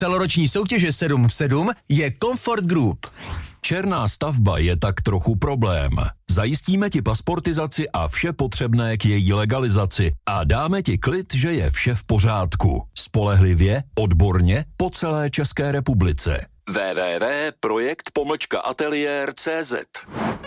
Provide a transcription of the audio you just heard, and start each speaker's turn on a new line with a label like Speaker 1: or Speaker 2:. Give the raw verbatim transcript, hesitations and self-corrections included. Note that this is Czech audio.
Speaker 1: Celoroční soutěže sedm v sedm je Comfort Group.
Speaker 2: Černá stavba je tak trochu problém. Zajistíme ti pasportizaci a vše potřebné k její legalizaci a dáme ti klid, že je vše v pořádku. Spolehlivě, odborně, po celé České republice. w w w tečka projekt pomlčka ateliér tečka cé zet